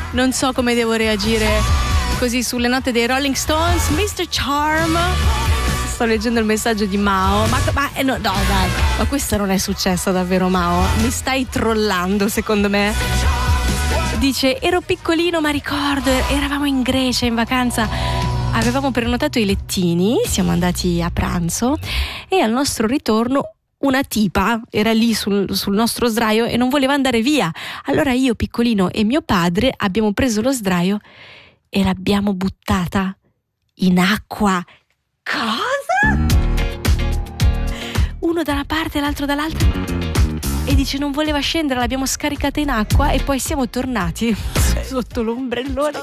non so come devo reagire così sulle note dei Rolling Stones. Mr. Charm. Sto leggendo il messaggio di Mao. No, dai, ma questa non è successa davvero, Mao. Mi stai trollando, secondo me. Dice: ero piccolino, ma ricordo, eravamo in Grecia in vacanza, avevamo prenotato i lettini, siamo andati a pranzo e al nostro ritorno una tipa era lì sul nostro sdraio e non voleva andare via. Allora io, piccolino, e mio padre abbiamo preso lo sdraio e l'abbiamo buttata in acqua. Cosa? Uno da una parte e l'altro dall'altra. E dice non voleva scendere, l'abbiamo scaricata in acqua e poi siamo tornati sotto l'ombrellone.